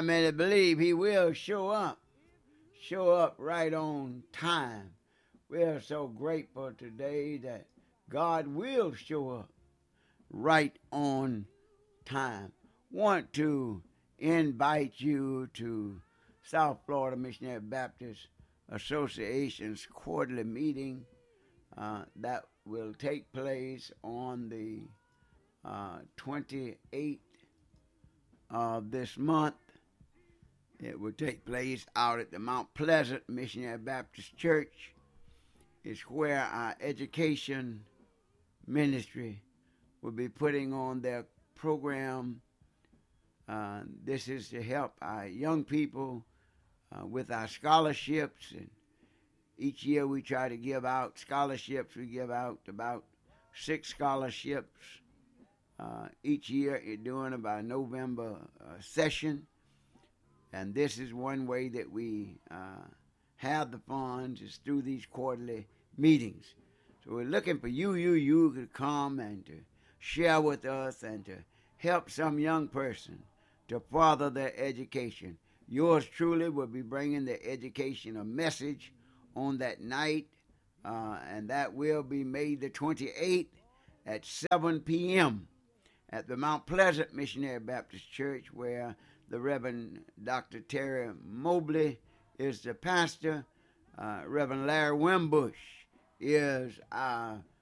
many believe he will show up right on time? We are so grateful today that God will show up right on time. Want to invite you to South Florida Missionary Baptist Association's quarterly meeting that will take place on the 28th of this month. It will take place out at the Mount Pleasant Missionary Baptist Church. It's where our education ministry will be putting on their program. This is to help our young people with our scholarships. And each year we try to give out scholarships. We give out about 6 scholarships each year during our November session. And this is one way that we have the funds is through these quarterly meetings. So we're looking for you to come and to share with us and to help some young person to further their education. Yours truly will be bringing the educational message on that night, and that will be May the 28th at 7 p.m. at the Mount Pleasant Missionary Baptist Church, where the Reverend Dr. Terry Mobley is the pastor. Reverend Larry Wimbush is our